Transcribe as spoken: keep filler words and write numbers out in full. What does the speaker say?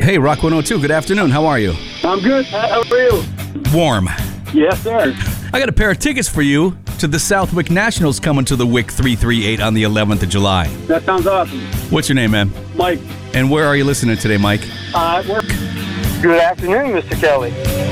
Hey, Rock one oh two, good afternoon. How are you? I'm good. How are you? Warm. Yes, sir. I got a pair of tickets for you to the Southwick Nationals coming to the Wick three thirty-eight on the eleventh of July. That sounds awesome. What's your name, man? Mike. And where are you listening today, Mike? Uh, at work. Good afternoon, Mister Kelly.